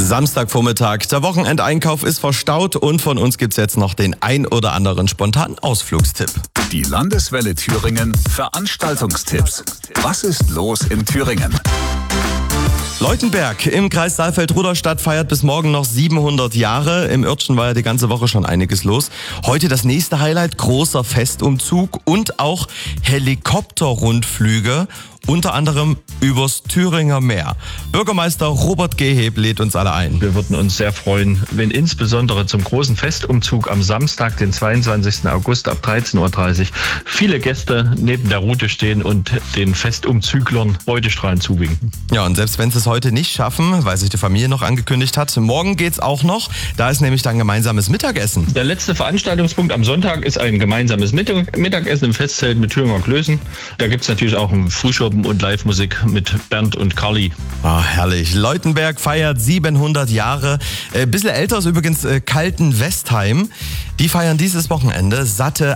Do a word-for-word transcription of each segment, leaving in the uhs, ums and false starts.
Samstagvormittag, der Wochenendeinkauf ist verstaut und von uns gibt's jetzt noch den ein oder anderen spontanen Ausflugstipp. Die Landeswelle Thüringen Veranstaltungstipps. Was ist los in Thüringen? Leutenberg im Kreis Saalfeld-Rudolstadt feiert bis morgen noch siebenhundert Jahre. Im Örtchen war ja die ganze Woche schon einiges los. Heute das nächste Highlight, großer Festumzug und auch Helikopterrundflüge, unter anderem übers Thüringer Meer. Bürgermeister Robert Geheb lädt uns alle ein. Wir würden uns sehr freuen, wenn insbesondere zum großen Festumzug am Samstag, den zweiundzwanzigsten August ab dreizehn Uhr dreißig, viele Gäste neben der Route stehen und den Festumzüglern Freudestrahlen zuwinken. Ja, und selbst wenn sie es heute nicht schaffen, weil sich die Familie noch angekündigt hat, morgen geht's auch noch. Da ist nämlich dann gemeinsames Mittagessen. Der letzte Veranstaltungspunkt am Sonntag ist ein gemeinsames Mittag- Mittagessen im Festzelt mit Thüringer Klößen. Da gibt's natürlich auch einen Frühschoppen und Live-Musik mit Bernd und Carly. Ah, herrlich. Leutenberg feiert siebenhundert Jahre. Äh, bisschen älter ist übrigens äh, Kaltenwestheim. Die feiern dieses Wochenende satte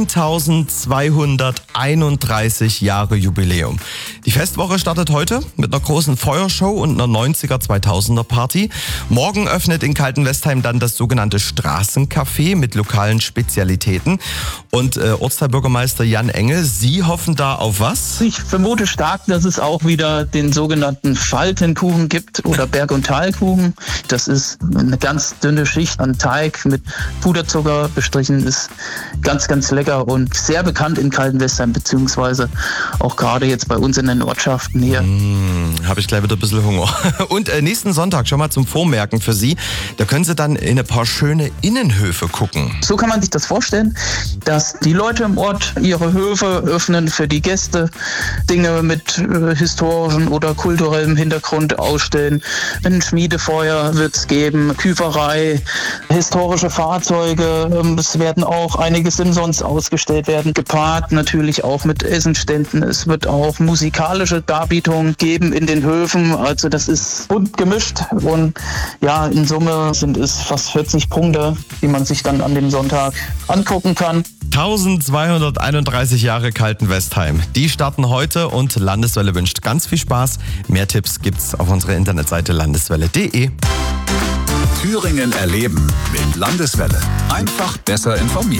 eintausendzweihunderteinunddreißig Jahre Jubiläum. Die Festwoche startet heute mit einer großen Feuershow und einer neunziger-zweitausender Party. Morgen öffnet in Kaltenwestheim dann das sogenannte Straßencafé mit lokalen Spezialitäten. Und äh, Ortsteilbürgermeister Jan Engel, Sie hoffen da auf was? Ich vermute stark, dass es auch wieder den sogenannten Faltenkuchen gibt oder Berg- und Talkuchen. Das ist eine ganz dünne Schicht an Teig mit Puderzucker bestrichen, ist ganz, ganz lecker und sehr bekannt in Kaltenwestheim, beziehungsweise auch gerade jetzt bei uns in den Ortschaften hier. Mmh, habe ich gleich wieder ein bisschen Hunger. Und äh, nächsten Sonntag schon mal zum Vormerken für Sie, da können Sie dann in ein paar schöne Innenhöfe gucken. So kann man sich das vorstellen, dass die Leute im Ort ihre Höfe öffnen für die Gäste, Dinge mit äh, historischem oder kulturellem Hintergrund ausstellen. Ein Schmiedefeuer wird es geben, Küferei, historische Fahrzeuge. Ähm, es werden auch einige Simpsons ausgestellt werden, gepaart natürlich auch mit Essenständen. Es wird auch musikalische Darbietungen geben in den Höfen. Also das ist bunt gemischt und ja, in Summe sind es fast vierzig Punkte, die man sich dann an dem Sonntag angucken kann. eintausendzweihunderteinunddreißig Jahre Kaltenwestheim. Die starten heute und Landeswelle wünscht ganz viel Spaß. Mehr Tipps gibt's auf unserer Internetseite landeswelle punkt de. Thüringen erleben mit Landeswelle. Einfach besser informiert.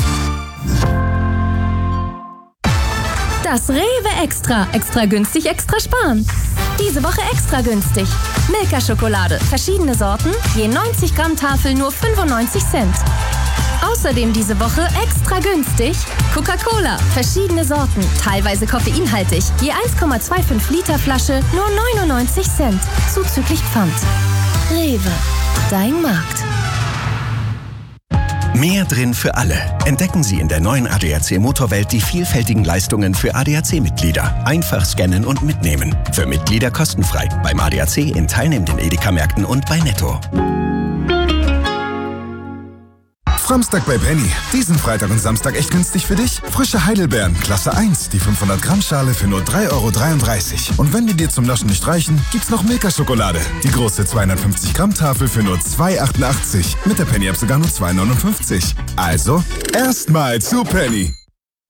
Das Rewe Extra. Extra günstig, extra sparen. Diese Woche extra günstig. Milka-Schokolade. Verschiedene Sorten. Je neunzig Gramm Tafel nur fünfundneunzig Cent. Außerdem diese Woche extra günstig Coca-Cola, verschiedene Sorten, teilweise koffeinhaltig, je eins Komma fünfundzwanzig Liter Flasche, nur neunundneunzig Cent, zuzüglich Pfand. Rewe, dein Markt. Mehr drin für alle. Entdecken Sie in der neuen A D A C Motorwelt die vielfältigen Leistungen für A D A C-Mitglieder. Einfach scannen und mitnehmen. Für Mitglieder kostenfrei. Beim A D A C in teilnehmenden Edeka-Märkten und bei Netto. Framstag bei Penny. Diesen Freitag und Samstag echt günstig für dich? Frische Heidelbeeren, Klasse eins, die fünfhundert Gramm Schale für nur drei Euro dreiunddreißig. Und wenn die dir zum Naschen nicht reichen, gibt's noch Milka-Schokolade. Die große zweihundertfünfzig Gramm Tafel für nur zwei Euro achtundachtzig. Mit der Penny-App sogar nur zwei Euro neunundfünfzig. Also, erstmal zu Penny.